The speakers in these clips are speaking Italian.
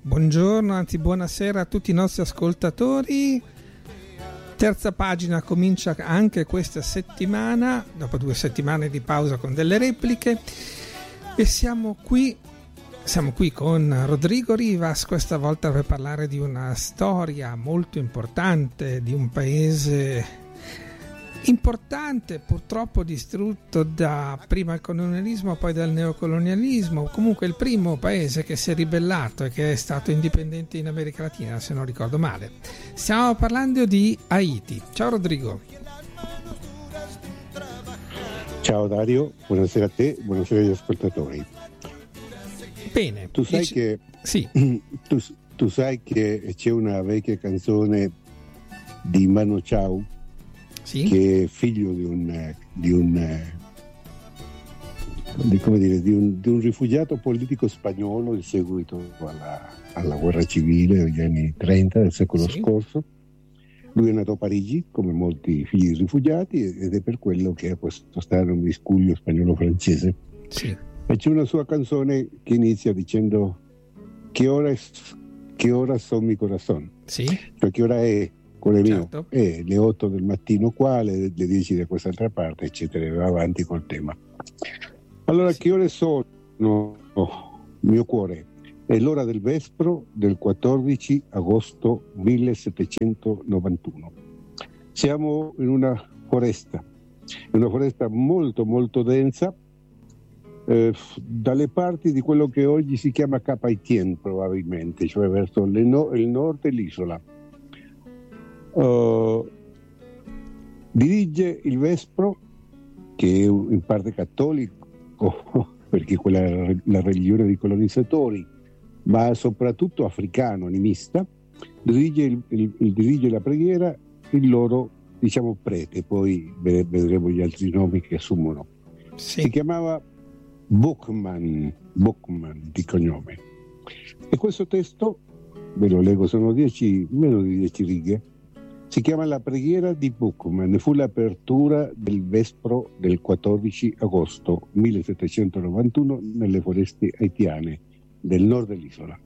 Buongiorno, anzi buonasera a tutti i nostri ascoltatori. Terza pagina comincia anche questa settimana, dopo 2 settimane di pausa con delle repliche, e siamo qui con Rodrigo Rivas, questa volta per parlare di una storia molto importante, di un paese importante, purtroppo distrutto da prima il colonialismo, poi dal neocolonialismo, comunque il primo paese che si è ribellato e che è stato indipendente in America Latina, se non ricordo male. Stiamo parlando di Haiti. Ciao Rodrigo. Ciao Dario, buonasera a te, buonasera agli ascoltatori. Bene. Tu sai che sì. tu sai che c'è una vecchia canzone di Manu Chao, sì, che è figlio di un rifugiato politico spagnolo in seguito alla guerra civile degli anni 30 del secolo scorso. Lui è nato a Parigi, come molti figli di rifugiati, ed è per quello che ha questo strano miscuglio spagnolo-francese. Sì. E c'è una sua canzone che inizia dicendo che ora son mi corazón, sì, cioè che ora è cuore mio, certo. È le 8 del mattino qua, le 10 da quest'altra parte, eccetera, e va avanti col tema. Allora, sì. Che ore sono, mio cuore? È l'ora del vespro del 14 agosto 1791. Siamo in una foresta molto molto densa, dalle parti di quello che oggi si chiama Cap Haitien probabilmente, cioè verso il nord dell'isola. Dirige il Vespro, che è in parte cattolico perché quella è la religione dei colonizzatori, ma soprattutto africano, animista. Dirige la preghiera il loro, diciamo, prete, poi vedremo gli altri nomi che assumono. Sì. Si chiamava Boukman di cognome, e questo testo ve lo leggo, sono meno di 10 righe. Si chiama La preghiera di Boukman e fu l'apertura del Vespro del 14 agosto 1791 nelle foreste haitiane del nord dell'isola.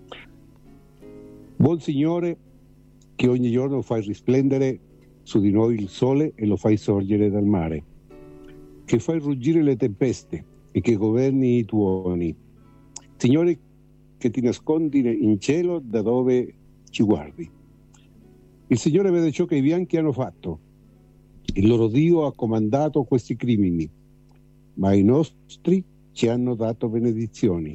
Buon Signore, che ogni giorno fai risplendere su di noi il sole e lo fai sorgere dal mare, che fai ruggire le tempeste e che governi i tuoni. Signore, che ti nascondi in cielo da dove ci guardi. Il Signore vede ciò che i bianchi hanno fatto. Il loro Dio ha comandato questi crimini, ma i nostri ci hanno dato benedizioni.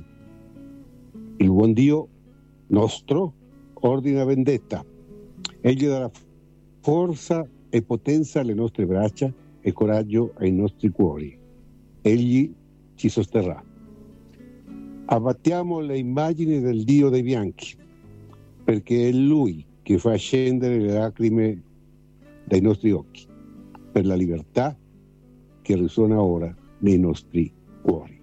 Il buon Dio nostro ordina vendetta. Egli darà forza e potenza alle nostre braccia e coraggio ai nostri cuori. Egli ci sosterrà. Abbattiamo le immagini del Dio dei bianchi, perché è Lui che fa scendere le lacrime dai nostri occhi, per la libertà che risuona ora nei nostri cuori.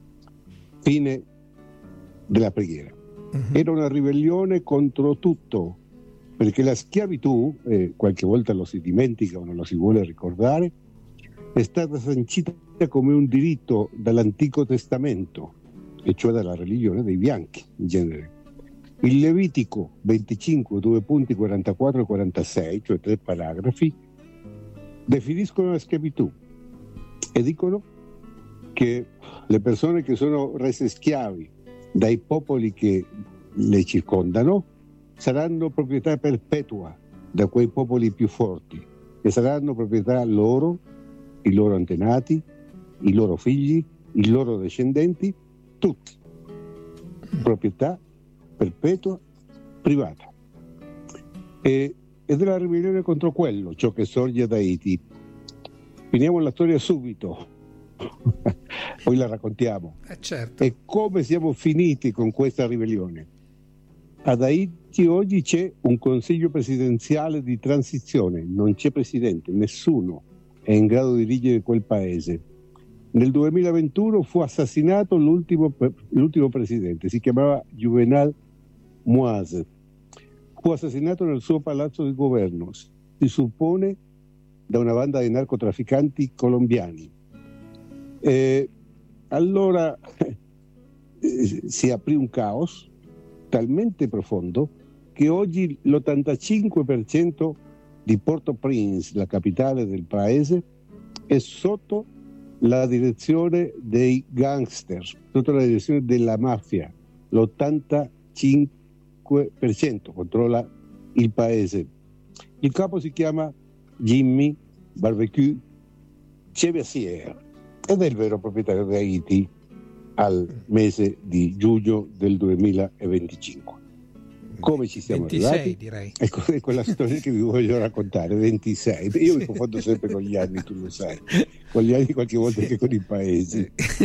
Fine della preghiera. Era una ribellione contro tutto, perché la schiavitù, qualche volta lo si dimentica o non lo si vuole ricordare, è stata sancita come un diritto dall'Antico Testamento, e cioè dalla religione dei bianchi in genere. Il Levitico 25, 2 punti 44 e 46, cioè 3 paragrafi, definiscono la schiavitù e dicono che le persone che sono rese schiavi dai popoli che le circondano saranno proprietà perpetua da quei popoli più forti, e saranno proprietà loro, i loro antenati, i loro figli, i loro discendenti, tutti. Proprietà perpetua, privata. Ed è la ribellione contro quello, ciò che sorge da Haiti. Finiamo la storia subito, poi la raccontiamo. Certo. E come siamo finiti con questa ribellione? Ad Haiti oggi c'è un consiglio presidenziale di transizione, non c'è presidente, nessuno è in grado di dirigere quel paese. Nel 2021 fu assassinato l'ultimo presidente, si chiamava Juvenal Moise. Fu assassinato nel suo palazzo di governo, si suppone da una banda di narcotrafficanti colombiani. Allora si aprì un caos talmente profondo che oggi l'85% di Port-au-Prince, la capitale del paese, è sotto la direzione dei gangster, sotto la direzione della mafia. L'85% controlla il paese. Il capo si chiama Jimmy Barbecue Chevassier ed è il vero proprietario di Haiti al mese di giugno del 2025. Come ci siamo 26, arrivati? Direi. Ecco, è quella storia che vi voglio raccontare, 26. Io mi confondo sempre con gli anni, tu lo sai, con gli anni qualche volta anche con i paesi.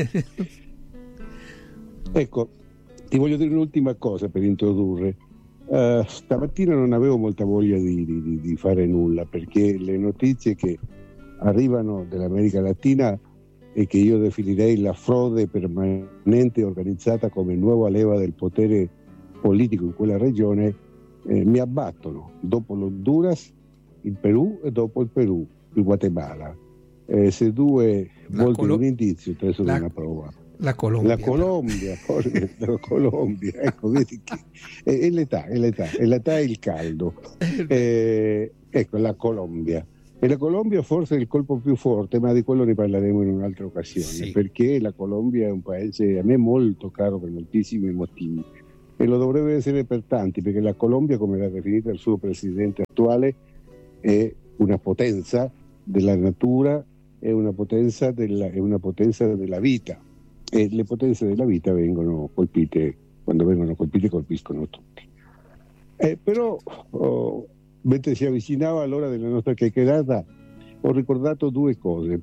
Ecco, ti voglio dire un'ultima cosa per introdurre. Stamattina non avevo molta voglia di fare nulla, perché le notizie che arrivano dall'America Latina e che io definirei la frode permanente organizzata come nuova leva del potere politico in quella regione mi abbattono. Dopo l'Honduras, il Perù, e dopo il Perù, il Guatemala. Se due volti un indizio, tre sono una prova. La Colombia. La Colombia, ecco, vedi che è l'età e il caldo. Ecco, la Colombia. E la Colombia forse è il colpo più forte, ma di quello ne parleremo in un'altra occasione, sì. Perché la Colombia è un paese a me molto caro per moltissimi motivi, e lo dovrebbe essere per tanti, perché la Colombia, come l'ha definita il suo presidente attuale, è una potenza della natura, è una potenza della vita, e le potenze della vita vengono colpite, quando vengono colpite colpiscono tutti. Però mentre si avvicinava l'ora della nostra chiacchierata ho ricordato due cose.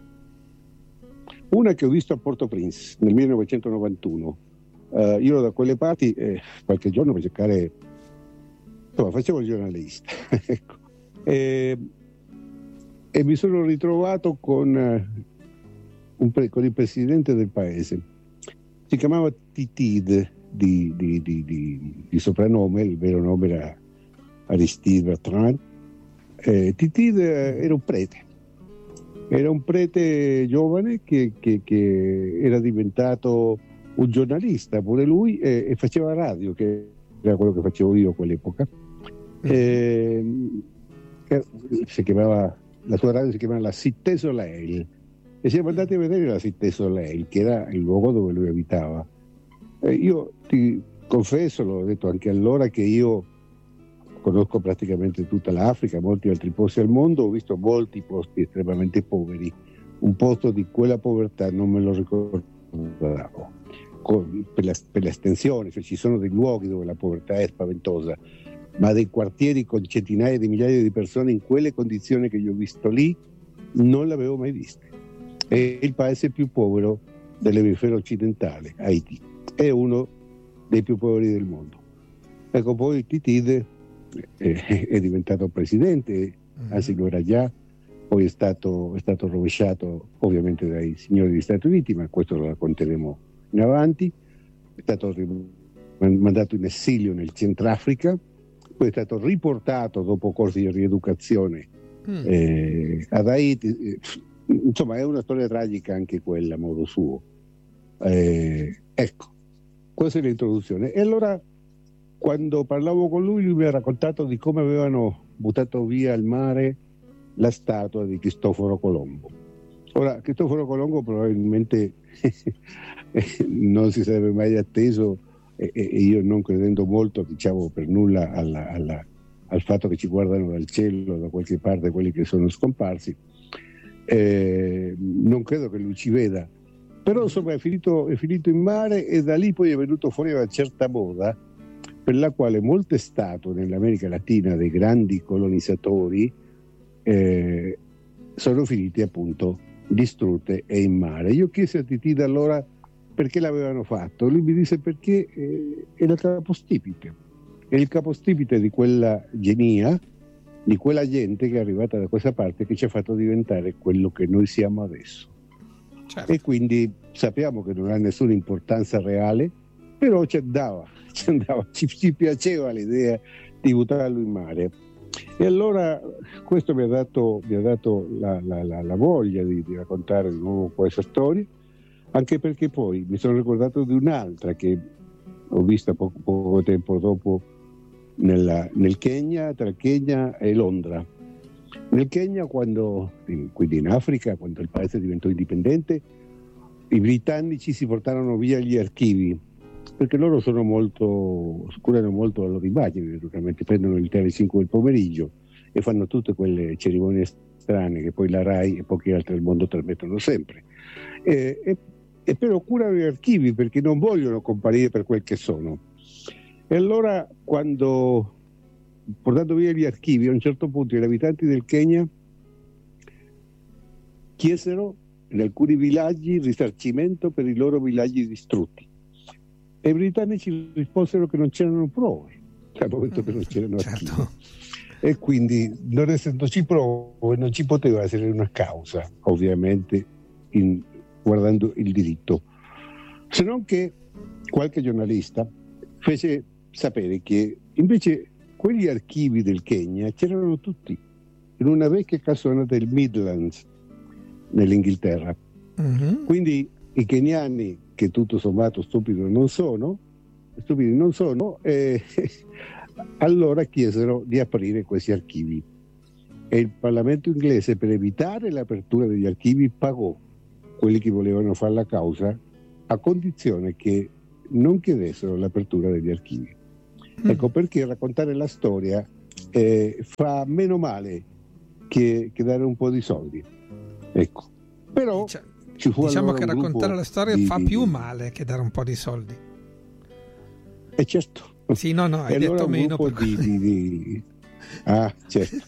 Una che ho visto a Port-au-Prince nel 1991. Io ero da quelle parti qualche giorno per cercare, insomma, facevo il giornalista ecco. E mi sono ritrovato con il presidente del paese. Si chiamava Titide di soprannome, il vero nome era Aristide Bertrand. Titide era un prete giovane che era diventato un giornalista pure lui, e faceva radio, che era quello che facevo io a quell'epoca. La sua radio si chiamava la Cité Soleil, e siamo andati a vedere la Cité Soleil, che era il luogo dove lui abitava. Io ti confesso, l'ho detto anche allora, che io conosco praticamente tutta l'Africa, molti altri posti al mondo, ho visto molti posti estremamente poveri. Un posto di quella povertà non me lo ricordavo, per l'estensione, cioè ci sono dei luoghi dove la povertà è spaventosa, ma dei quartieri con centinaia di migliaia di persone in quelle condizioni che io ho visto lì non l'avevo mai viste. È il paese più povero dell'emisfero occidentale, Haiti, è uno dei più poveri del mondo. Ecco, poi Titide è diventato presidente, anzi lo era già, poi è stato rovesciato ovviamente dai signori degli Stati Uniti, ma questo lo racconteremo in avanti. È stato mandato in esilio nel Centrafrica, poi è stato riportato dopo corsi di rieducazione ad Haiti. Insomma, è una storia tragica anche quella a modo suo. Ecco, questa è l'introduzione. E allora, quando parlavo con lui mi ha raccontato di come avevano buttato via al mare la statua di Cristoforo Colombo. Ora, Cristoforo Colombo probabilmente non si sarebbe mai atteso, e io non credendo molto, diciamo, per nulla al fatto che ci guardano dal cielo da qualche parte quelli che sono scomparsi, non credo che lui ci veda, però insomma è finito in mare, e da lì poi è venuto fuori una certa moda per la quale molte statue nell'America Latina dei grandi colonizzatori sono finite appunto distrutte e in mare. Io chiesi a Titide allora perché l'avevano fatto. Lui mi disse perché è il capostipite di quella genia, di quella gente che è arrivata da questa parte, che ci ha fatto diventare quello che noi siamo adesso. Certo. E quindi sappiamo che non ha nessuna importanza reale, però ci piaceva l'idea di buttarlo in mare. E allora questo mi ha dato la voglia di raccontare di nuovo questa storia, anche perché poi mi sono ricordato di un'altra che l'ho vista poco tempo dopo nel Kenya, tra Kenya e Londra. Nel Kenya, quindi in Africa, quando il paese diventò indipendente, i britannici si portarono via gli archivi, perché loro curano molto la loro immagine, naturalmente prendono il tele 5 del pomeriggio e fanno tutte quelle cerimonie strane che poi la RAI e pochi altri al mondo trasmettono sempre. E però curano gli archivi perché non vogliono comparire per quel che sono. E allora, quando portando via gli archivi, a un certo punto gli abitanti del Kenya chiesero in alcuni villaggi il risarcimento per i loro villaggi distrutti. E i britannici risposero che non c'erano prove, al momento che non c'erano archivi. Certo. E quindi, non essendoci prove, non ci poteva essere una causa, ovviamente, guardando il diritto. Se non che qualche giornalista fece sapere che invece quegli archivi del Kenya c'erano tutti in una vecchia casona del Midlands nell'Inghilterra. Quindi i keniani, che tutto sommato stupidi non sono, allora chiesero di aprire questi archivi e il Parlamento inglese, per evitare l'apertura degli archivi, pagò quelli che volevano fare la causa a condizione che non chiedessero l'apertura degli archivi. Ecco perché raccontare la storia fa meno male che dare un po' di soldi. Ecco. Però ci fu diciamo allora che raccontare la storia fa più male che dare un po' di soldi. Certo. Sì, no, hai allora detto meno. Certo.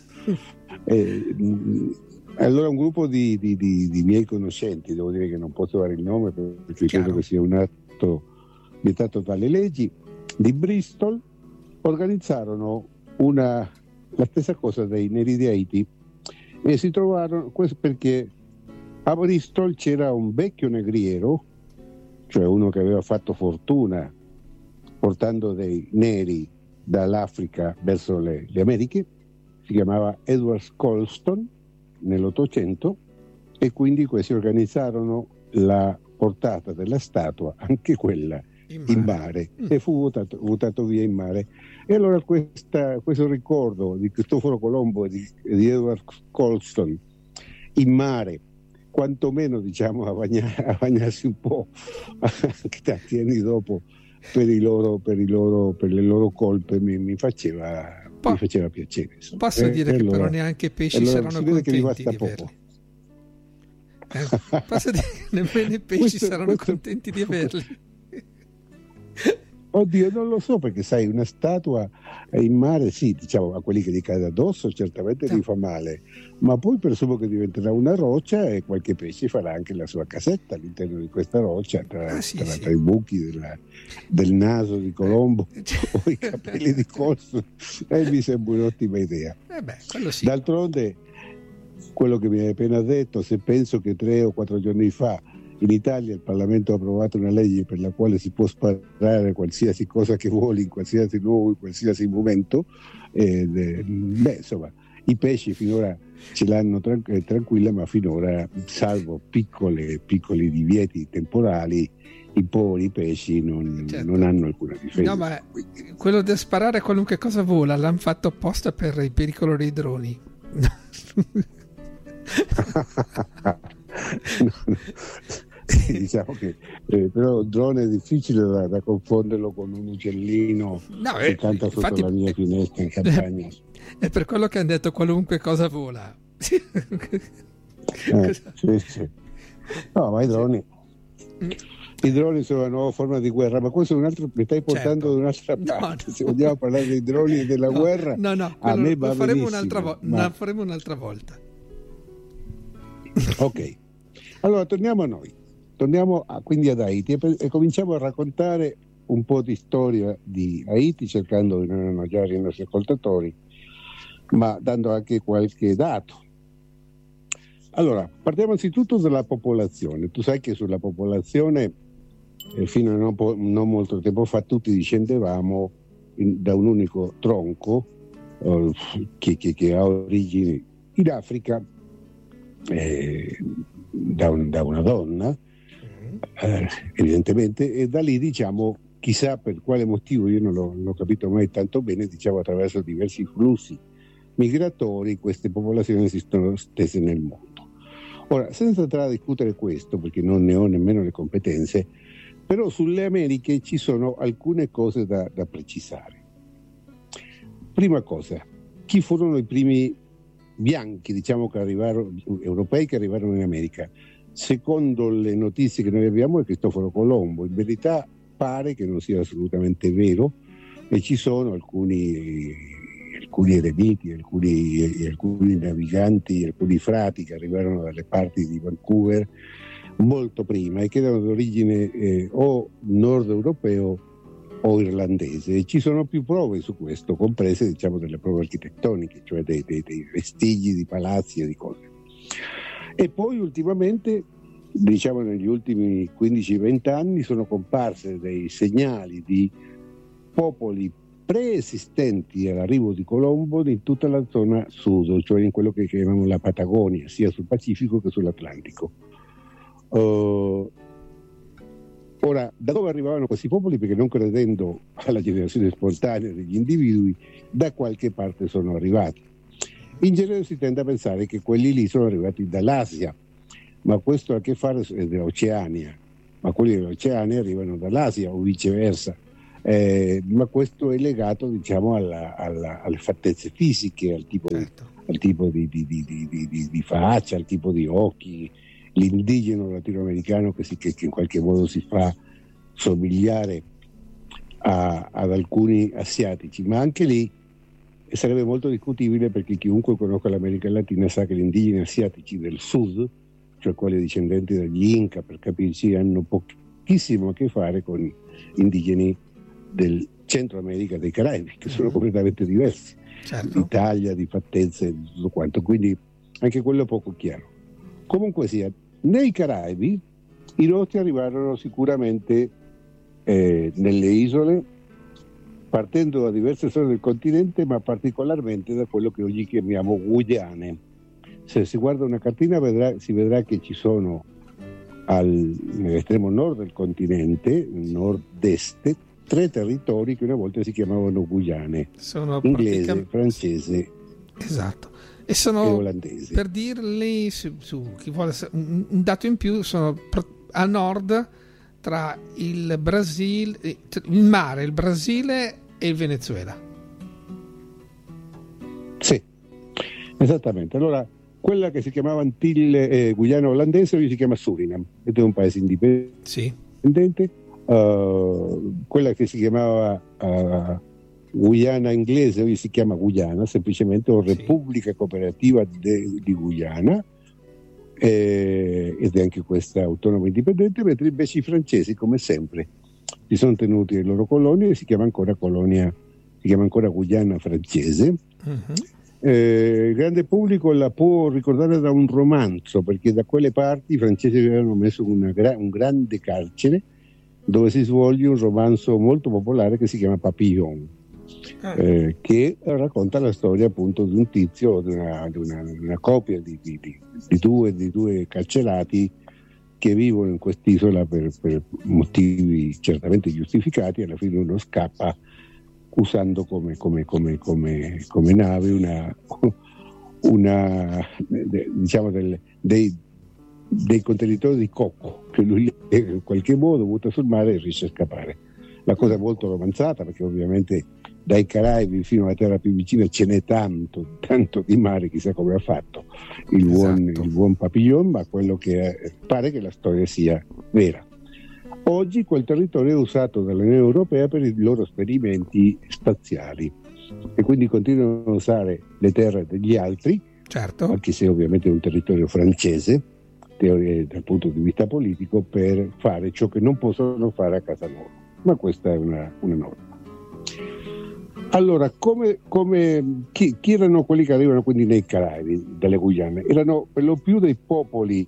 Allora un gruppo di miei conoscenti, devo dire che non posso dare il nome perché credo che sia un atto vietato dalle leggi, di Bristol, organizzarono la stessa cosa dei neri di Haiti e si trovarono, questo perché a Bristol c'era un vecchio negriero, cioè uno che aveva fatto fortuna portando dei neri dall'Africa verso le Americhe, si chiamava Edward Colston nell'800, e quindi questi organizzarono la portata della statua, anche quella in mare, e fu buttato via in mare. E allora questo ricordo di Cristoforo Colombo e di Edward Colston in mare, quantomeno diciamo a bagnarsi un po' anche tanti anni dopo per le loro colpe, mi faceva piacere, insomma. Posso dire che però neanche i pesci saranno contenti di averli. Posso dire che nemmeno i pesci saranno contenti di averli. Oddio, non lo so, perché sai, una statua in mare, sì, diciamo, a quelli che gli cade addosso certamente gli fa male, ma poi presumo che diventerà una roccia e qualche pesce farà anche la sua casetta all'interno di questa roccia, tra i buchi del naso di Colombo o i capelli di Colso, e mi sembra un'ottima idea. Quello sì. D'altronde, quello che mi hai appena detto, se penso che 3 o 4 giorni fa in Italia il Parlamento ha approvato una legge per la quale si può sparare qualsiasi cosa che vuole in qualsiasi luogo, in qualsiasi momento, insomma, i pesci finora ce l'hanno tranquilla, ma finora, salvo piccoli divieti temporali, i poveri pesci non hanno alcuna difesa. No, ma quello di sparare qualunque cosa vola l'hanno fatto apposta per il pericolo dei droni. Diciamo che però il drone è difficile da confonderlo con un uccellino che canta sotto la mia finestra in campagna. È per quello che hanno detto qualunque cosa vola. Sì. No, ma i droni sono una nuova forma di guerra, ma questo è un altro, mi stai portando da un'altra parte. No. Se vogliamo parlare dei droni e della guerra, a me va benissimo. La faremo un'altra volta. Ok, allora torniamo a noi. Torniamo quindi ad Haiti e cominciamo a raccontare un po' di storia di Haiti, cercando di non annoiare i nostri ascoltatori, ma dando anche qualche dato. Allora, partiamo anzitutto dalla popolazione. Tu sai che sulla popolazione, fino a non molto tempo fa, tutti discendevamo da un unico tronco che ha origini in Africa, da una donna, evidentemente, e da lì, diciamo, chissà per quale motivo, io non l'ho capito mai tanto bene, diciamo attraverso diversi flussi migratori queste popolazioni si sono stese nel mondo. Ora, senza entrare a discutere questo, perché non ne ho nemmeno le competenze, però sulle Americhe ci sono alcune cose da precisare. Prima cosa, chi furono i primi bianchi, diciamo, europei che arrivarono in America? Secondo le notizie che noi abbiamo è Cristoforo Colombo. In verità pare che non sia assolutamente vero e ci sono alcuni eremiti, alcuni naviganti, alcuni frati che arrivarono dalle parti di Vancouver molto prima e che erano di origine o nord europeo o irlandese, e ci sono più prove su questo, comprese, diciamo, delle prove architettoniche, cioè dei vestigi di palazzi e di cose. E poi ultimamente, diciamo negli ultimi 15-20 anni, sono comparse dei segnali di popoli preesistenti all'arrivo di Colombo in tutta la zona sud, cioè in quello che chiamiamo la Patagonia, sia sul Pacifico che sull'Atlantico. Ora, da dove arrivavano questi popoli? Perché non credendo alla generazione spontanea degli individui, da qualche parte sono arrivati. In genere si tende a pensare che quelli lì sono arrivati dall'Asia, ma questo ha a che fare dell'Oceania, ma quelli dell'Oceania arrivano dall'Asia o viceversa. Ma questo è legato, diciamo, alle fattezze fisiche, al tipo di faccia, al tipo di occhi. L'indigeno latinoamericano che in qualche modo si fa somigliare ad alcuni asiatici, ma anche lì sarebbe molto discutibile, perché chiunque conosca l'America Latina sa che gli indigeni asiatici del sud, cioè quelli discendenti dagli Inca per capirci, hanno pochissimo a che fare con gli indigeni del Centro America, dei Caraibi, che sono completamente diversi, certo, di taglia, di fattezze e tutto quanto, quindi anche quello è poco chiaro. Comunque sia, nei Caraibi i nostri arrivarono sicuramente nelle isole, partendo da diverse zone del continente, ma particolarmente da quello che oggi chiamiamo Guyane. Se si guarda una cartina si vedrà che ci sono nell'estremo nord del continente, nord-est, 3 territori che una volta si chiamavano Guyane: sono inglese, francese, esatto, e sono, olandese. Per dirli su chi vuole un dato in più, sono a nord tra il Brasile, il mare, il Brasile e il Venezuela. Sì, esattamente. Allora, quella che si chiamava Antille Guyana olandese oggi si chiama Suriname, ed è un paese indipendente. Sì. Quella che si chiamava Guyana inglese oggi si chiama Guyana, semplicemente, o Repubblica Cooperativa di Guyana, ed è anche questa autonoma indipendente, mentre invece i francesi, come sempre, si sono tenuti le loro colonie e si chiama ancora Guyana francese. Il grande pubblico la può ricordare da un romanzo, perché da quelle parti i francesi avevano messo un grande carcere dove si svolge un romanzo molto popolare che si chiama Papillon, che racconta la storia appunto di un tizio, di una coppia di due carcerati che vivono in quest'isola per motivi certamente giustificati. Alla fine uno scappa usando come nave diciamo dei contenitori di cocco che lui in qualche modo butta sul mare e riesce a scappare. La cosa è molto romanzata, perché ovviamente dai Caraibi fino alla terra più vicina ce n'è tanto di mare, chissà come ha fatto il buon Papillon, ma quello che pare che la storia sia vera. Oggi quel territorio è usato dall'Unione Europea per i loro esperimenti spaziali e quindi continuano a usare le terre degli altri, certo, anche se ovviamente è un territorio francese dal punto di vista politico, per fare ciò che non possono fare a casa loro. Ma questa è una norma. Allora, chi erano quelli che arrivano quindi nei Caraibi, dalle Guyane? Erano per lo più dei popoli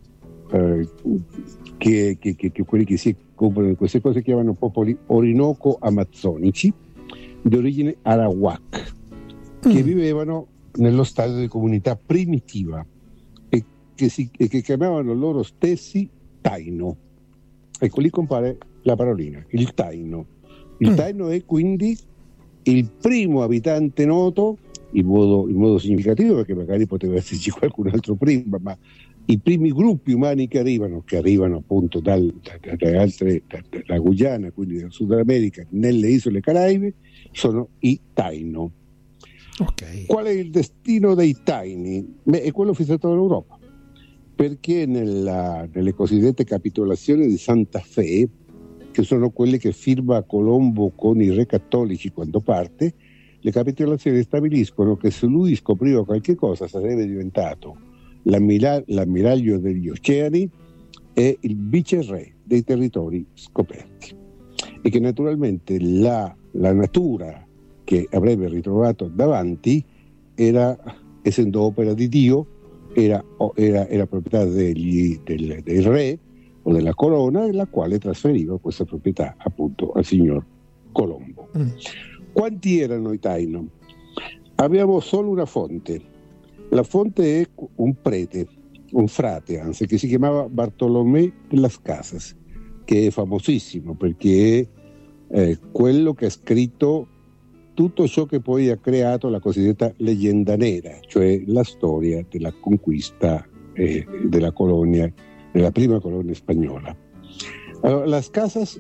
che quelli che si occupano di queste cose chiamano popoli orinoco-amazzonici di origine arawak, che vivevano nello stato di comunità primitiva e che chiamavano loro stessi Taino. Ecco, lì compare la parolina, il taino. Il taino è quindi il primo abitante noto in modo significativo, perché magari poteva esserci qualcun altro prima, ma i primi gruppi umani che arrivano appunto dalla Guyana, quindi dal Sud America, nelle isole Caraibe, sono i taino. Okay. Qual è il destino dei taini? È quello fissato dall'Europa, perché nelle cosiddette capitolazioni di Santa Fe, che sono quelle che firma Colombo con i re cattolici quando parte, le capitolazioni stabiliscono che se lui scopriva qualche cosa sarebbe diventato l'ammiraglio degli oceani e il viceré dei territori scoperti, e che naturalmente la natura che avrebbe ritrovato davanti era, essendo opera di Dio, era proprietà del re o della corona, la quale trasferiva questa proprietà appunto al signor Colombo. Quanti erano i taino? Abbiamo solo una fonte. La fonte è un prete, un frate anzi, che si chiamava Bartolomé de las Casas, che è famosissimo perché è quello che ha scritto tutto ciò che poi ha creato la cosiddetta leggenda nera, cioè la storia della conquista della colonia, della prima colonia spagnola. Allora, Las Casas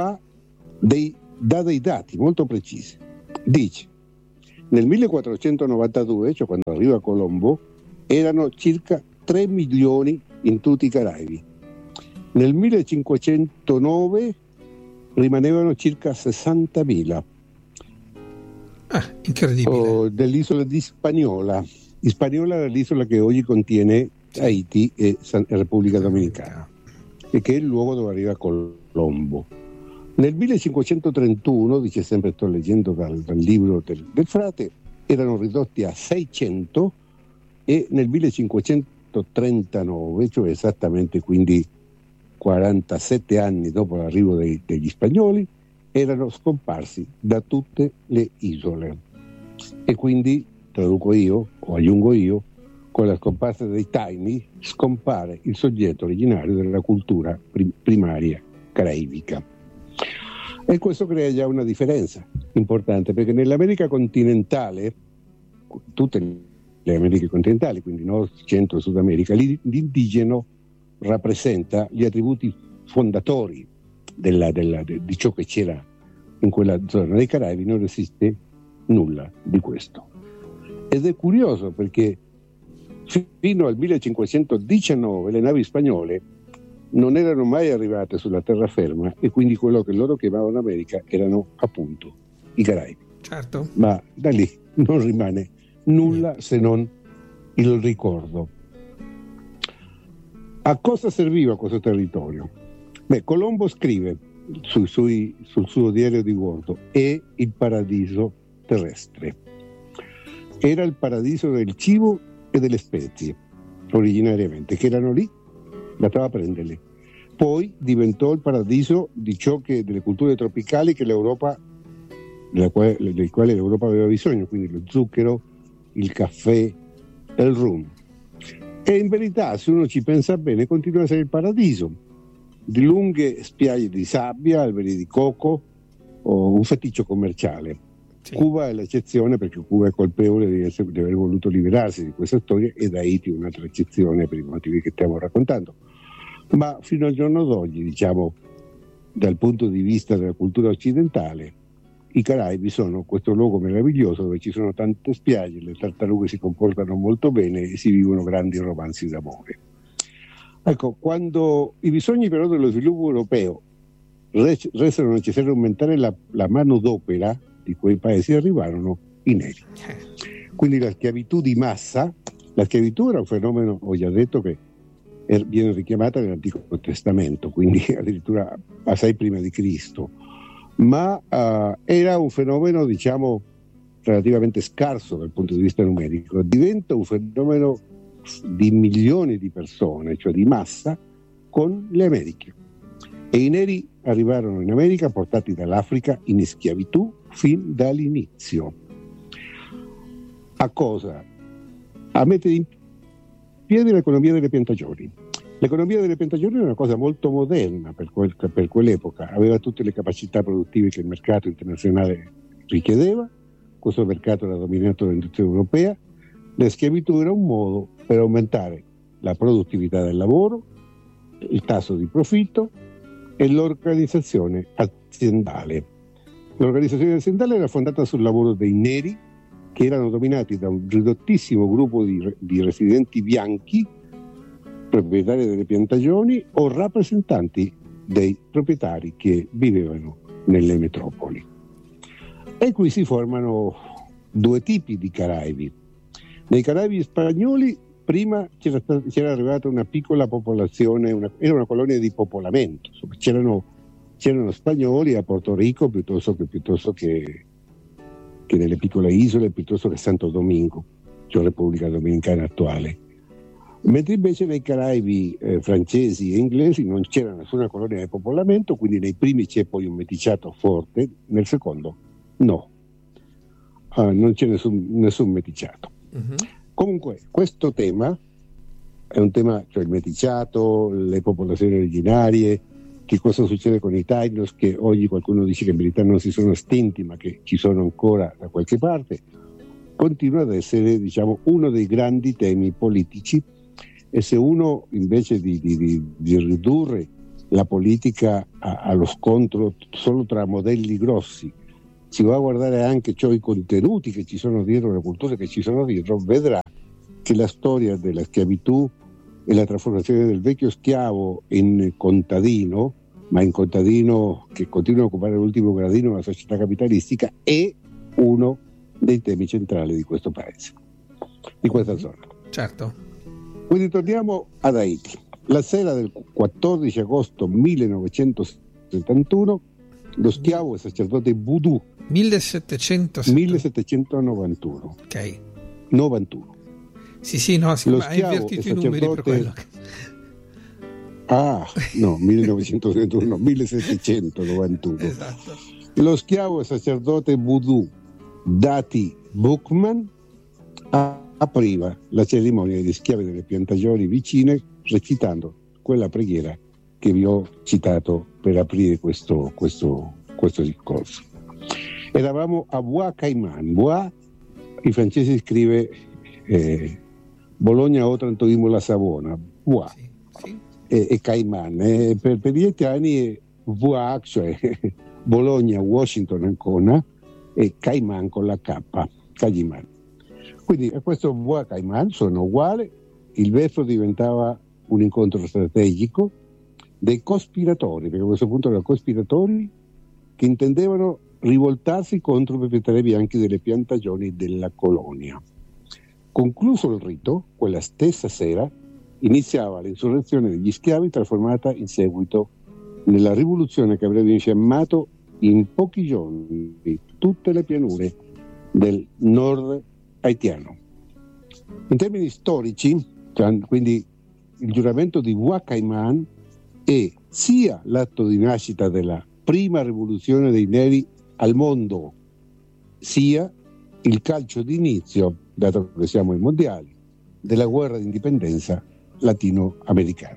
dà dei dati molto precisi. Dice: nel 1492, cioè quando arriva Colombo, erano circa 3 milioni in tutti i Caraibi. Nel 1509 rimanevano circa 60.000. Incredibile. Dell'isola di Hispaniola. Hispaniola è l'isola che oggi contiene Haiti e Repubblica Dominicana, e che è il luogo dove arriva Colombo. Nel 1531, dice sempre, sto leggendo dal libro del frate, erano ridotti a 600, e nel 1539, cioè esattamente quindi 47 anni dopo l'arrivo degli spagnoli, erano scomparsi da tutte le isole. E quindi, traduco io o aggiungo io, con la scomparsa dei taini scompare il soggetto originario della cultura primaria caraibica. E questo crea già una differenza importante, perché nell'America continentale, tutte le Americhe continentali, quindi Nord, Centro e Sud America, l'indigeno rappresenta gli attributi fondatori di ciò che c'era in quella zona. Dei Caraibi non esiste nulla di questo. Ed è curioso perché fino al 1519 le navi spagnole non erano mai arrivate sulla terraferma, e quindi quello che loro chiamavano America erano appunto i Caraibi. Certo. Ma da lì non rimane nulla se non il ricordo. A cosa serviva questo territorio? Colombo scrive sul suo diario di bordo: è il paradiso terrestre. Era il paradiso del cibo e delle spezie, originariamente, che erano lì, bastava prenderle. Poi diventò il paradiso di delle culture tropicali che l'Europa, delle quali l'Europa aveva bisogno, quindi lo zucchero, il caffè e il rum. E in verità, se uno ci pensa bene, continua a essere il paradiso di lunghe spiagge di sabbia, alberi di coco, o un feticcio commerciale. Sì. Cuba è l'eccezione, perché Cuba è colpevole di aver voluto liberarsi di questa storia, ed Haiti è un'altra eccezione per i motivi che stiamo raccontando. Ma fino al giorno d'oggi, diciamo, dal punto di vista della cultura occidentale, i Caraibi sono questo luogo meraviglioso dove ci sono tante spiagge, le tartarughe si comportano molto bene e si vivono grandi romanzi d'amore. Ecco, quando i bisogni però dello sviluppo europeo resero necessario aumentare la manodopera di quei paesi, arrivarono i neri. Quindi la schiavitù di massa, la schiavitù era un fenomeno, ho già detto, che viene richiamata nell'Antico Testamento, quindi addirittura assai prima di Cristo, ma era un fenomeno, diciamo, relativamente scarso dal punto di vista numerico. Diventa un fenomeno di milioni di persone, cioè di massa, con le Americhe. E i neri arrivarono in America portati dall'Africa in schiavitù fin dall'inizio. A cosa? A mettere in piedi l'economia delle piantagioni. L'economia delle piantagioni era una cosa molto moderna per quell'epoca, aveva tutte le capacità produttive che il mercato internazionale richiedeva, questo mercato era dominato dall'industria europea, la schiavitù era un modo per aumentare la produttività del lavoro, il tasso di profitto e l'organizzazione aziendale. L'organizzazione aziendale era fondata sul lavoro dei neri, che erano dominati da un ridottissimo gruppo di residenti bianchi, proprietari delle piantagioni o rappresentanti dei proprietari che vivevano nelle metropoli. E qui si formano due tipi di Caraibi. Nei Caraibi spagnoli prima c'era arrivata una piccola popolazione, era una colonia di popolamento, c'erano spagnoli a Porto Rico piuttosto che nelle piccole isole, piuttosto che Santo Domingo, cioè Repubblica Dominicana attuale. Mentre invece nei Caraibi francesi e inglesi non c'era nessuna colonia di popolamento, quindi nei primi c'è poi un meticciato forte, nel secondo no, non c'è nessun meticciato. Uh-huh. Comunque questo tema è un tema, cioè il meticciato, le popolazioni originarie, che cosa succede con i Tainos, che oggi qualcuno dice che in verità non si sono estinti ma che ci sono ancora da qualche parte, continua ad essere, diciamo, uno dei grandi temi politici. E se uno invece di ridurre la politica allo scontro solo tra modelli grossi si va a guardare anche i contenuti che ci sono dietro, le culture che ci sono dietro, vedrà che la storia della schiavitù e la trasformazione del vecchio schiavo in contadino, ma in contadino che continua a occupare l'ultimo gradino della società capitalistica, è uno dei temi centrali di questo paese, di questa zona. Certo. Quindi torniamo ad Haiti. La sera del 14 agosto 1971 lo schiavo e sacerdote Voodoo 1791. Ok. 91. Sì, no, hai invertito i numeri per quello. Ah, no, 1931, 1791. Esatto. Lo schiavo e sacerdote Voodoo Dati Boukman apriva la cerimonia degli schiavi delle piantagioni vicine recitando quella preghiera che vi ho citato per aprire questo discorso. Eravamo a Bois Caiman. Bois, i francesi scrive Bologna, Otranto, Imola, Savona. Bois. Sì. E Caiman. Per gli italiani è Bois, cioè Bologna, Washington, Ancona, e Caiman con la K, Caiman. Quindi a questo Bois Caiman sono uguali, il verso diventava un incontro strategico dei cospiratori, perché a questo punto erano cospiratori che intendevano rivoltarsi contro i proprietari bianchi delle piantagioni della colonia. Concluso il rito, quella stessa sera iniziava l'insurrezione degli schiavi, trasformata in seguito nella rivoluzione che avrebbe infiammato in pochi giorni tutte le pianure del nord haitiano. In termini storici, quindi il giuramento di Bois Caiman è sia l'atto di nascita della prima rivoluzione dei neri al mondo, sia il calcio d'inizio, dato che siamo ai mondiali, della guerra di indipendenza latinoamericana.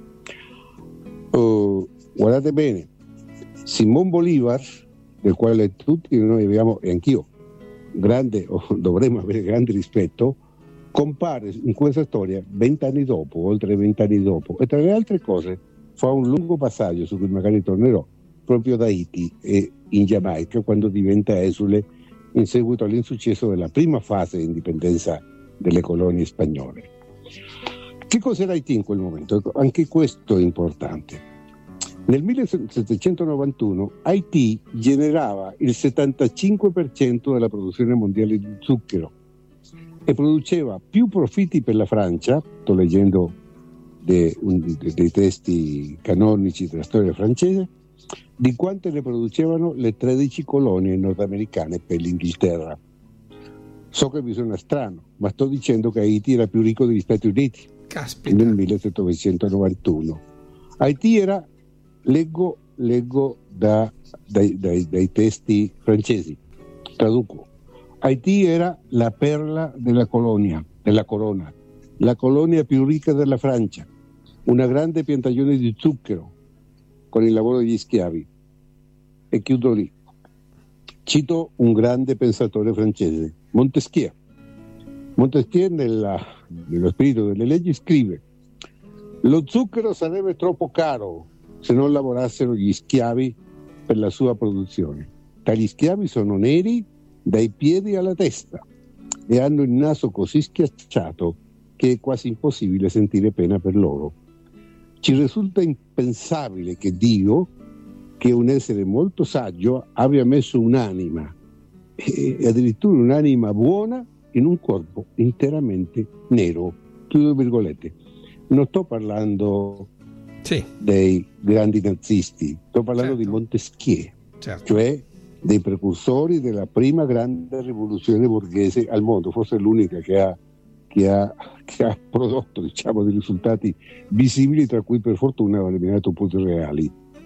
Guardate bene, Simón Bolívar, del quale tutti noi abbiamo, e anch'io, grande, o dovremmo avere grande rispetto, compare in questa storia 20 anni dopo, oltre 20 anni dopo, e tra le altre cose fa un lungo passaggio su cui magari tornerò, proprio da Haiti e in Giamaica, quando diventa esule in seguito all'insuccesso della prima fase di indipendenza delle colonie spagnole. Che cos'era Haiti in quel momento? Anche questo è importante. Nel 1791 Haiti generava il 75% della produzione mondiale di zucchero e produceva più profitti per la Francia, sto leggendo dei testi canonici della storia francese, di quante ne producevano le 13 colonie nordamericane per l'Inghilterra. So che vi suona strano, ma sto dicendo che Haiti era più ricco degli Stati Uniti. Caspita. Nel 1791. Haiti era, leggo dai testi francesi, traduco. Haiti era la perla della corona, la colonia più ricca della Francia, una grande piantagione di zucchero con il lavoro degli schiavi. E chiudo lì. Cito un grande pensatore francese, Montesquieu. Montesquieu nello spirito delle leggi scrive: lo zucchero sarebbe troppo caro se non lavorassero gli schiavi per la sua produzione. Tali schiavi sono neri dai piedi alla testa e hanno il naso così schiacciato che è quasi impossibile sentire pena per loro. Ci risulta impensabile che Dio, che è un essere molto saggio, abbia messo un'anima, e addirittura un'anima buona, in un corpo interamente nero. Chiudo virgolette. Non sto parlando dei grandi nazisti, sto parlando di Montesquieu, cioè dei precursori della prima grande rivoluzione borghese al mondo, forse l'unica che ha prodotto, diciamo, dei risultati visibili, tra cui per fortuna ha eliminato punti reali.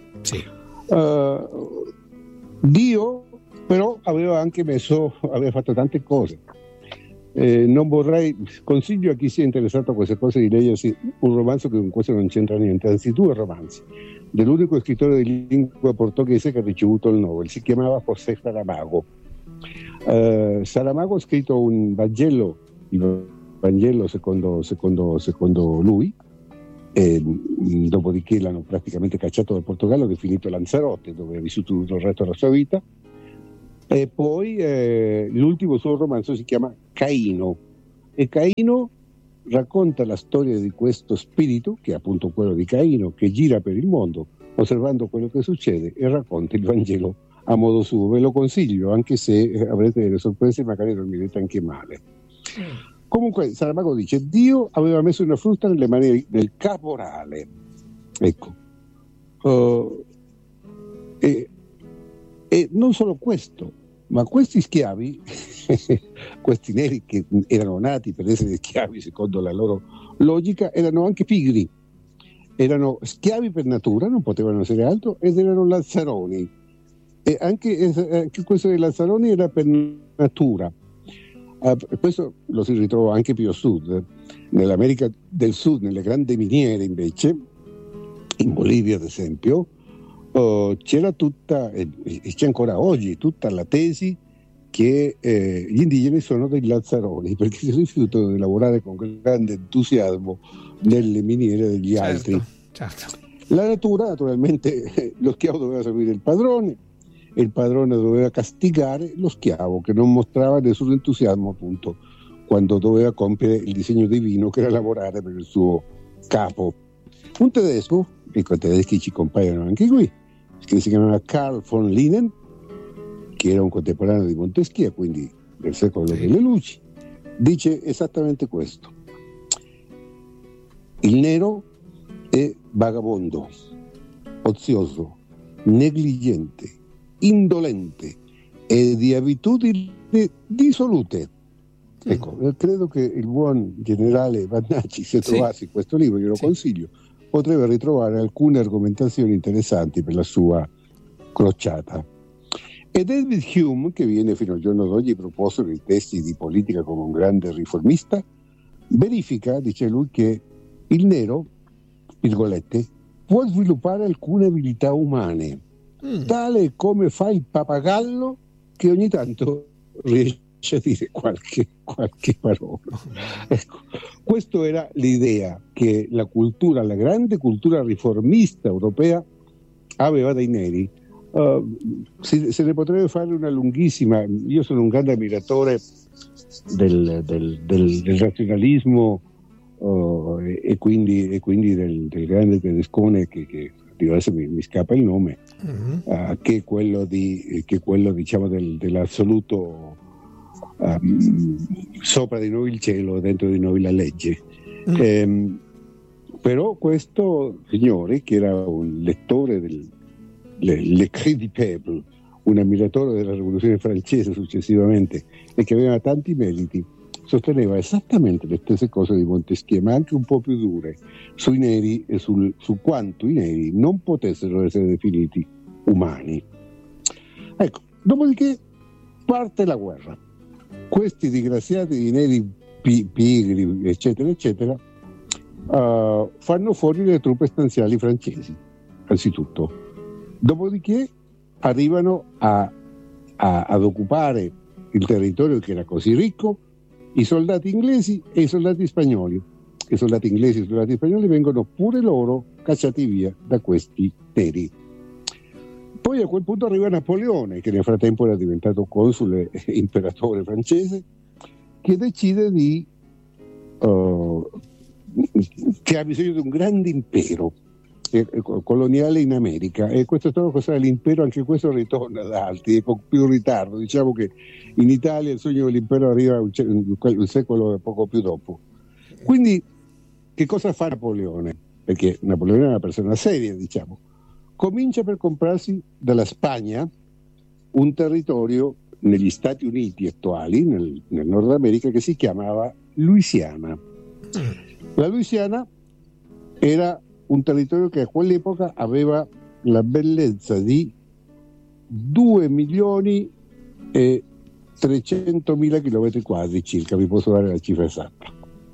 Dio però aveva fatto tante cose. Non vorrei, consiglio a chi sia interessato a queste cose di leggersi un romanzo che con questo non c'entra niente, anzi due romanzi dell'unico scrittore di lingua portoghese che ha ricevuto il Nobel. Si chiamava José Saramago. Saramago ha scritto un Vangelo, il Vangelo secondo lui, e dopodiché l'hanno praticamente cacciato dal Portogallo, definito Lanzarote, dove ha vissuto tutto il resto della sua vita. E poi l'ultimo suo romanzo si chiama Caino, e Caino racconta la storia di questo spirito, che è appunto quello di Caino, che gira per il mondo osservando quello che succede e racconta il Vangelo a modo suo. Ve lo consiglio, anche se avrete delle sorprese e magari dormirete anche male. Comunque Saramago dice: Dio aveva messo una frusta nelle mani del caporale, ecco, e non solo questo, ma questi schiavi questi neri che erano nati per essere schiavi secondo la loro logica, erano anche pigri, erano schiavi per natura, non potevano essere altro, ed erano lazzaroni, e anche questo dei lazzaroni era per natura. Questo lo si ritrova anche più a sud, nell'America del Sud, nelle grandi miniere invece, in Bolivia ad esempio, c'era tutta, e c'è ancora oggi, tutta la tesi che gli indigeni sono dei lazzaroni, perché si rifiutano di lavorare con grande entusiasmo nelle miniere degli altri. Certo. La natura, naturalmente, lo schiavo doveva seguire il padrone, e il padrone doveva castigare lo schiavo che non mostrava nessun entusiasmo, appunto, quando doveva compiere il disegno divino, che era lavorare per il suo capo. Un tedesco, i tedeschi ci compaiono anche qui, che si chiamava Carl von Linné, che era un contemporaneo di Montesquieu, quindi del secolo delle luci, dice esattamente questo: il nero è vagabondo, ozioso, negligente, indolente e di abitudini dissolute. Ecco, credo che il buon generale Vannacci, se trovassi questo libro, glielo consiglio, potrebbe ritrovare alcune argomentazioni interessanti per la sua crociata. E David Hume, che viene fino al giorno d'oggi proposto nei testi di politica come un grande riformista, verifica, dice lui, che il nero, virgolette, può sviluppare alcune abilità umane, tale come fa il pappagallo, che ogni tanto riesce a dire qualche parola. Ecco, questa era l'idea che la grande cultura riformista europea aveva dei neri. Se ne potrebbe fare una lunghissima. Io sono un grande ammiratore del razionalismo e quindi del grande tedescone che adesso mi scappa il nome, che è quello diciamo dell'assoluto sopra di noi il cielo, dentro di noi la legge. Però questo signore, che era un lettore l'Écrit du Peuple, un ammiratore della rivoluzione francese successivamente, e che aveva tanti meriti, sosteneva esattamente le stesse cose di Montesquieu, ma anche un po' più dure, sui neri e su quanto i neri non potessero essere definiti umani. Ecco, dopodiché parte la guerra. Questi disgraziati di neri pigri, eccetera, eccetera, fanno fuori le truppe stanziali francesi, anzitutto. Dopodiché arrivano ad occupare il territorio che era così ricco i soldati inglesi e i soldati spagnoli. I soldati inglesi e i soldati spagnoli vengono pure loro cacciati via da questi neri. Poi a quel punto arriva Napoleone, che nel frattempo era diventato consule e imperatore francese, che decide che ha bisogno di un grande impero coloniale in America, e questo cosa è l'impero, anche questo ritorna da altri e con più ritardo. Diciamo che in Italia il sogno dell'impero arriva un secolo e poco più dopo. Quindi che cosa fa Napoleone? Perché Napoleone è una persona seria, diciamo. Comincia per comprarsi dalla Spagna un territorio negli Stati Uniti attuali, nel Nord America, che si chiamava Louisiana. La Louisiana era un territorio che a quell'epoca aveva la bellezza di 2.300.000 chilometri quadri circa, vi posso dare la cifra esatta.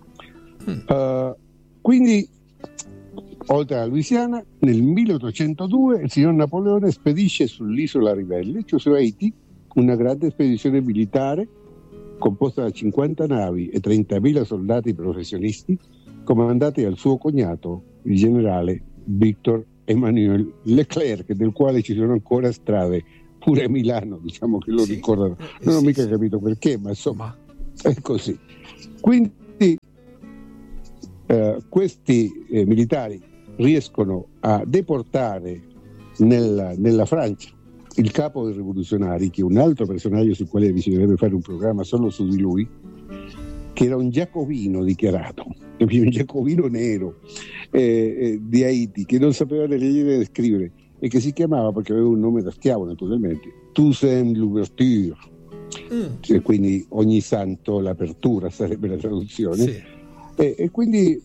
Quindi, oltre alla Louisiana, nel 1802 il signor Napoleone spedisce sull'isola Ribelle, cioè su Haiti, una grande spedizione militare composta da 50 navi e 30.000 soldati professionisti, comandati dal suo cognato, il generale Victor Emmanuel Leclerc, del quale ci sono ancora strade pure a Milano, diciamo che lo ricordano. Non ho mica capito perché, ma insomma è così. Quindi questi militari riescono a deportare nella Francia il capo dei rivoluzionari, che è un altro personaggio sul quale bisognerebbe fare un programma solo su di lui, che era un giacobino dichiarato, un giacobino nero di Haiti, che non sapeva né leggere né scrivere e che si chiamava, perché aveva un nome da schiavo naturalmente, Toussaint Louverture, e quindi ogni santo l'apertura sarebbe la traduzione. Sì. E quindi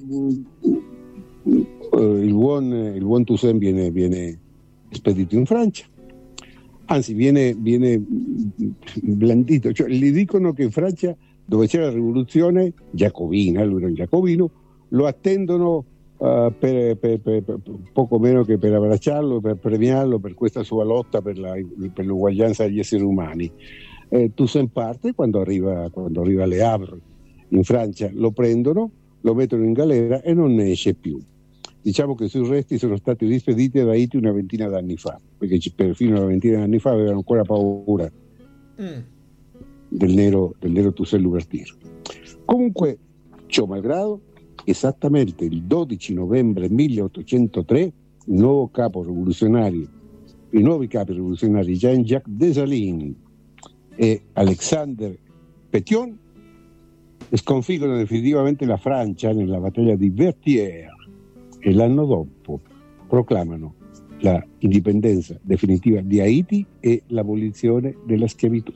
il buon Toussaint viene spedito in Francia, anzi viene blandito, cioè gli dicono che in Francia, dove c'è la rivoluzione giacobina, lui era un giacobino, lo attendono per poco meno che per abbracciarlo, per premiarlo per questa sua lotta per l'uguaglianza degli esseri umani. Toussaint parte, quando arriva a Le Havre in Francia lo prendono, lo mettono in galera e non ne esce più. Diciamo che i suoi resti sono stati rispediti da Haiti una ventina d'anni fa, perché fino a una ventina d'anni fa avevano ancora paura del nero Toussaint Louverture. Comunque, ciò malgrado, esattamente il 12 novembre 1803 i nuovi capi rivoluzionari Jean-Jacques Dessalines e Alexandre Pétion sconfiggono definitivamente la Francia nella battaglia di Vertières e l'anno dopo proclamano la indipendenza definitiva di Haiti e l'abolizione della schiavitù.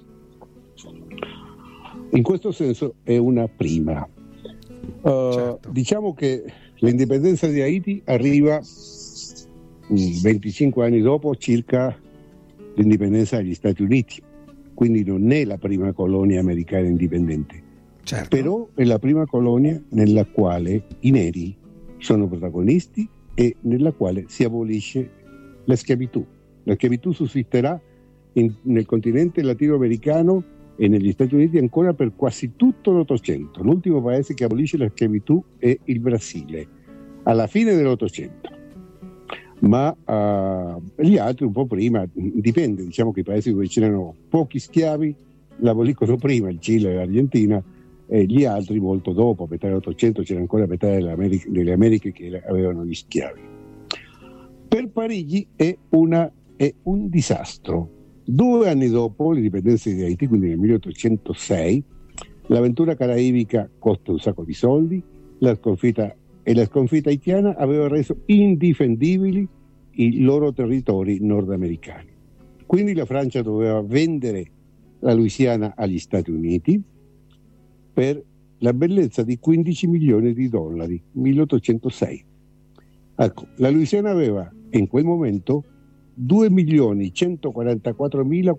In questo senso è una prima. Certo. Diciamo che l'indipendenza di Haiti arriva 25 anni dopo circa l'indipendenza degli Stati Uniti, quindi non è la prima colonia americana indipendente. Certo. Però è la prima colonia nella quale i neri sono protagonisti e nella quale si abolisce la schiavitù. La schiavitù sussisterà nel continente latinoamericano e negli Stati Uniti ancora per quasi tutto l'Ottocento. L'ultimo paese che abolisce la schiavitù è il Brasile, alla fine dell'Ottocento. Ma gli altri un po' prima, dipende, diciamo che i paesi dove c'erano pochi schiavi l'aboliscono prima, il Cile e l'Argentina, e gli altri molto dopo, a metà dell'Ottocento c'era ancora metà delle Americhe che avevano gli schiavi. Per Parigi è un disastro. 2 anni dopo l'indipendenza di Haiti, quindi nel 1806, l'avventura caraibica costa un sacco di soldi, la sconfitta haitiana aveva reso indifendibili i loro territori nordamericani. Quindi la Francia doveva vendere la Louisiana agli Stati Uniti per la bellezza di $15 milioni, 1806. Ecco, la Louisiana aveva in quel momento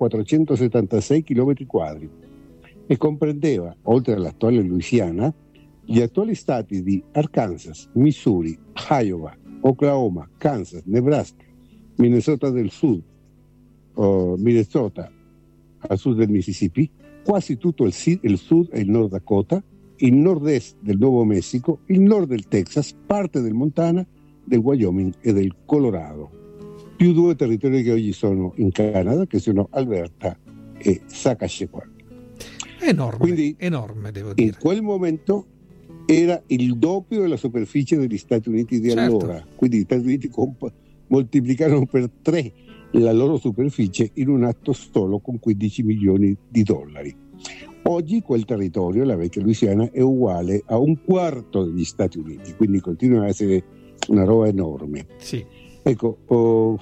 2.144.476 km² e comprendeva, oltre all'attuale Louisiana, gli attuali stati di Arkansas, Missouri, Iowa, Oklahoma, Kansas, Nebraska, Minnesota del Sud, Minnesota a sud del Mississippi, quasi tutto il sud e il Nord Dakota, il nord-est del Nuovo Messico, il nord del Texas, parte del Montana, del Wyoming e del Colorado, più 2 territori che oggi sono in Canada, che sono Alberta e Saskatchewan. Enorme, quindi, enorme, devo dire. In quel momento era il doppio della superficie degli Stati Uniti di allora, quindi gli Stati Uniti moltiplicarono per 3 la loro superficie in un atto solo con 15 milioni di dollari. Oggi quel territorio, la vecchia Louisiana, è uguale a un quarto degli Stati Uniti, quindi continua a essere una roba enorme. Sì. Ecco,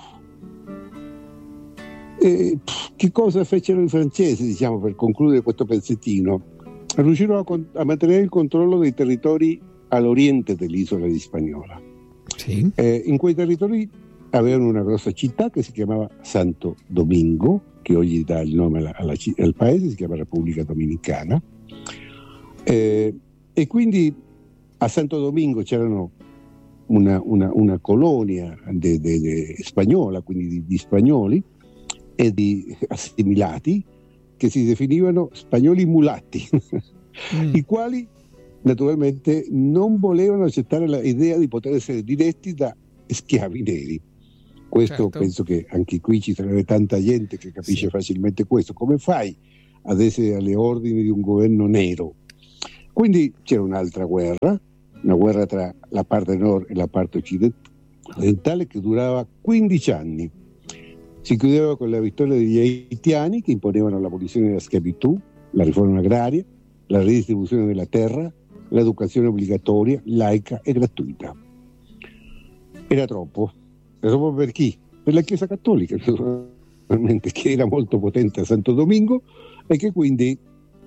che cosa fecero i francesi, diciamo, per concludere questo pezzettino? Riuscirono a mantenere il controllo dei territori all'oriente dell'isola di Hispaniola. Sì. In quei territori avevano una grossa città che si chiamava Santo Domingo, che oggi dà il nome al paese, si chiama Repubblica Dominicana, e quindi a Santo Domingo c'erano una colonia spagnola, quindi di spagnoli e di assimilati che si definivano spagnoli mulatti, i quali naturalmente non volevano accettare l'idea di poter essere diretti da schiavi neri. Questo certo. Penso che anche qui ci sarebbe tanta gente che capisce facilmente questo. Come fai ad essere alle ordini di un governo nero? Quindi c'era un'altra guerra, una guerra tra la parte nord e la parte occidentale che durava 15 anni. Si chiudeva con la vittoria degli haitiani che imponevano l'abolizione della schiavitù, la riforma agraria, la redistribuzione della terra, l'educazione obbligatoria, laica e gratuita. Era troppo per chi? Per la Chiesa Cattolica, naturalmente, che era molto potente a Santo Domingo e che quindi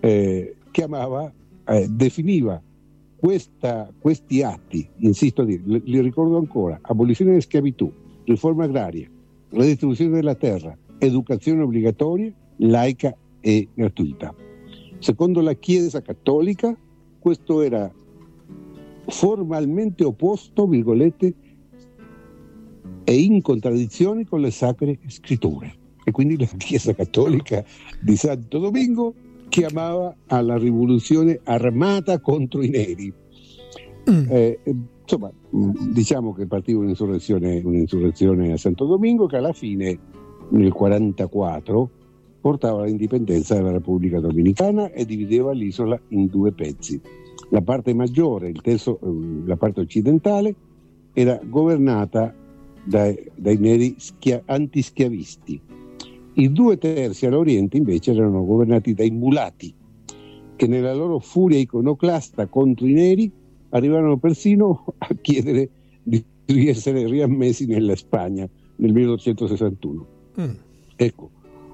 definiva questi atti, insisto a dire, li ricordo ancora: abolizione della schiavitù, riforma agraria, redistribuzione della terra, educazione obbligatoria, laica e gratuita. Secondo la Chiesa Cattolica questo era formalmente opposto, virgolette, e in contraddizione con le sacre scritture. E quindi la Chiesa Cattolica di Santo Domingo chiamava alla rivoluzione armata contro i neri. Insomma, diciamo che partiva un'insurrezione a Santo Domingo che alla fine, nel 1944, portava all'indipendenza della Repubblica Dominicana e divideva l'isola in 2 pezzi. La parte maggiore, la parte occidentale, era governata dai neri antischiavisti. I 2 terzi all'oriente invece erano governati dai mulati, che nella loro furia iconoclasta contro i neri arrivarono persino a chiedere di essere riammessi nella Spagna nel 1861. Ecco,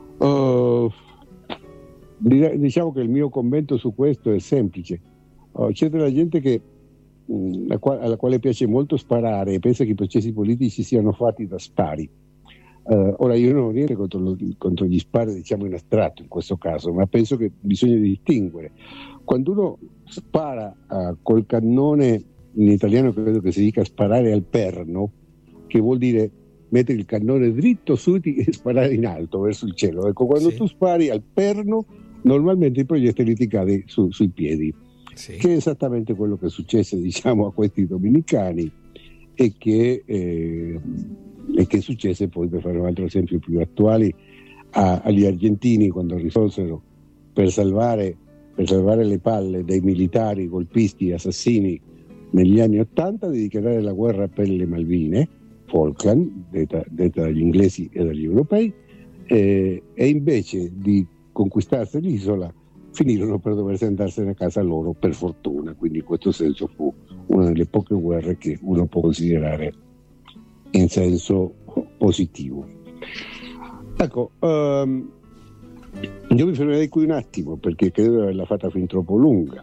diciamo che il mio commento su questo è semplice. C'è della gente che alla quale piace molto sparare e pensa che i processi politici siano fatti da spari. Ora io non ho niente contro gli spari, diciamo, in astratto in questo caso, ma penso che bisogna distinguere. Quando uno spara col cannone, in italiano credo che si dica sparare al perno, che vuol dire mettere il cannone dritto su e sparare in alto verso il cielo. Ecco, quando tu spari al perno, normalmente il proiettile ti cade sui piedi. Sì. Che è esattamente quello che successe, diciamo, a questi dominicani e che successe poi, per fare un altro esempio più attuale, agli argentini quando risolsero per salvare le palle dei militari golpisti assassini negli anni '80 di dichiarare la guerra per le Malvine, Falkland, detta dagli inglesi e dagli europei, e invece di conquistarsi l'isola finirono per doversi andarsene a casa loro, per fortuna. Quindi in questo senso fu una delle poche guerre che uno può considerare in senso positivo. Ecco, io mi fermerei qui un attimo perché credo di averla fatta fin troppo lunga.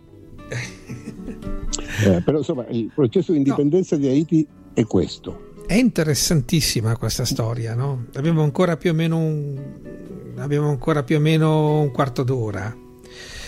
Però insomma il processo di indipendenza di Haiti è questo. È interessantissima questa storia, no? Abbiamo ancora più o meno un quarto d'ora.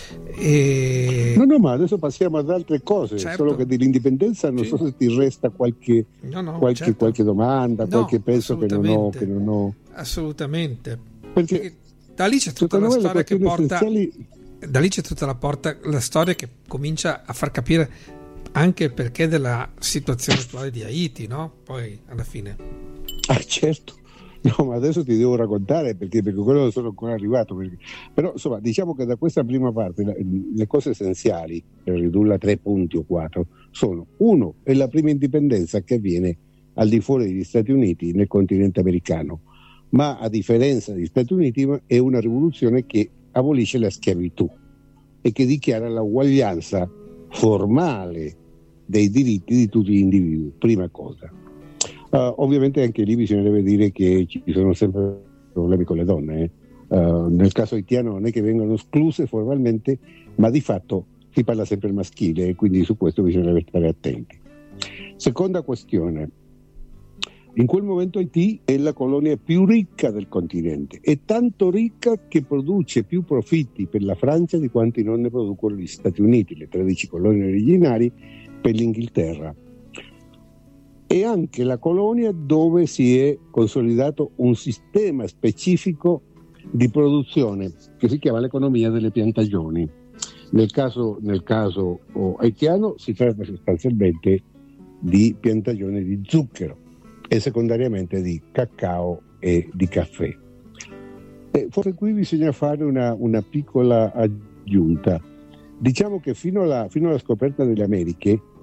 No, ma adesso passiamo ad altre cose, certo. Solo che dell'indipendenza non so se ti resta qualche domanda, qualche pezzo che non ho. Assolutamente. Perché da lì c'è tutta la storia che porta. Essenziali... Da lì c'è tutta la storia che comincia a far capire anche il perché della situazione attuale di Haiti, no? Poi alla fine. Certo. No, ma adesso ti devo raccontare perché quello non sono ancora arrivato. Però insomma, diciamo che da questa prima parte le cose essenziali, per ridurla a 3 punti o 4, sono: uno, è la prima indipendenza che avviene al di fuori degli Stati Uniti nel continente americano, ma a differenza degli Stati Uniti è una rivoluzione che abolisce la schiavitù e che dichiara la uguaglianza formale dei diritti di tutti gli individui, prima cosa. Ovviamente anche lì bisognerebbe dire che ci sono sempre problemi con le donne. Nel caso haitiano non è che vengano escluse formalmente, ma di fatto si parla sempre al maschile e quindi su questo bisognerebbe stare attenti. Seconda questione: in quel momento Haiti è la colonia più ricca del continente, è tanto ricca che produce più profitti per la Francia di quanti non ne producono gli Stati Uniti, le 13 colonie originali, per l'Inghilterra. È anche la colonia dove si è consolidato un sistema specifico di produzione che si chiama l'economia delle piantagioni. Nel caso haitiano si tratta sostanzialmente di piantagioni di zucchero e secondariamente di cacao e di caffè. Forse qui bisogna fare una piccola aggiunta. Diciamo che fino alla scoperta delle Americhe